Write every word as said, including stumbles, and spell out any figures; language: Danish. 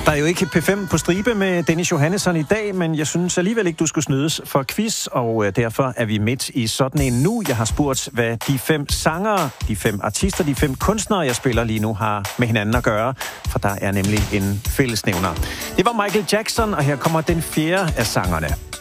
Der er jo ikke P fem på stribe med Dennis Johannesson i dag, men jeg synes alligevel ikke, du skulle snydes for quiz, og derfor er vi midt i sådan en nu. Jeg har spurgt, hvad de fem sangere, de fem artister, de fem kunstnere, jeg spiller lige nu, har med hinanden at gøre, for der er nemlig en fællesnævner. Det var Michael Jackson, og her kommer den fjerde af sangerne.